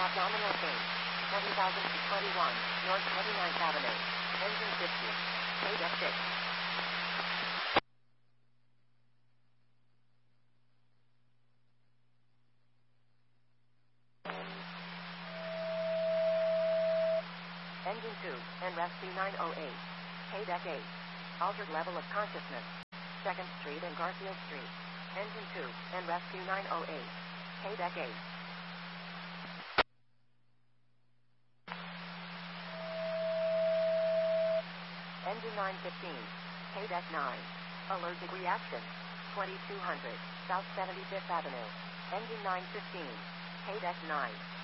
Abdominal pain. 20,000 to 21, North 29th Avenue. Engine 50. KDEC 6. Engine 2, and Rescue 908. KDEC 8. Altered level of consciousness. 2nd Street and Garfield Street. Engine 2, and Rescue 908. KDEC 8. Engine 915. KDEC 9. Allergic reaction. 2200, South 75th Avenue. Engine 915. KDEC 9.